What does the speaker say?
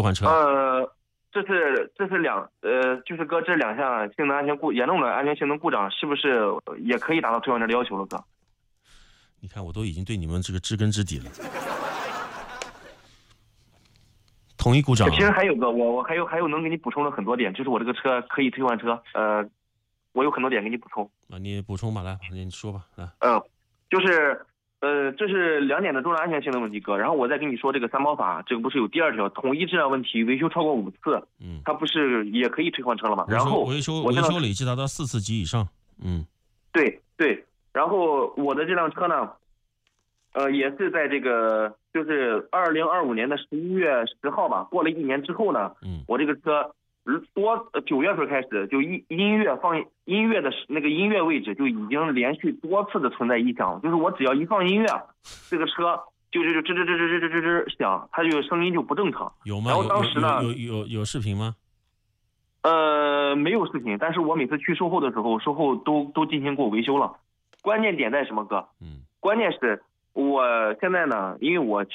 换车？ 就是哥，这两项严重的安全性能故障，是不是也可以达到退换车的要求了，哥？ 你看，我都已经对你们这个知根知底了。统一鼓掌。 其实还有个，我还有能给你补充的很多点，就是我这个车可以退换车，我有很多点给你补充。 你补充吧，来，你说吧，来。 这是2点的重大安全性的问题，哥。然后我再跟你说这个三包法，这个不是有第2条，统一质量问题，维修超过5次，它不是也可以退换车了吗？然后维修累计达到4次及以上， 对。然后我的这辆车呢，也是在这个就是2025年的11月10号吧，过了1年之后呢，我这个车9月份开始就音乐的那个音乐位置就已经连续多次的存在异响，就是我只要一放音乐，这个车就是吱吱吱吱吱吱吱响，它就声音就不正常。 有吗？ 然后当时呢， 有视频吗？ 没有视频，但是我每次去售后的时候，售后都进行过维修了。关键点在什么，哥？关键是我现在呢，因为我其